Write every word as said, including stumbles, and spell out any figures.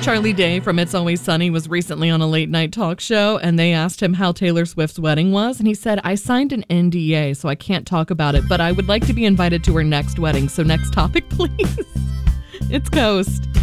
Charlie Day from It's Always Sunny was recently on a late night talk show, and they asked him how Taylor Swift's wedding was, and he said, I signed an N D A, so I can't talk about it, but I would like to be invited to her next wedding. So next topic, please. It's Coast.